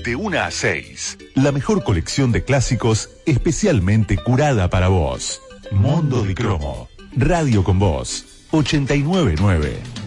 de 1 a 6. La mejor colección de clásicos especialmente curada para vos. Mundo de Cromo. Radio con Vos. 899.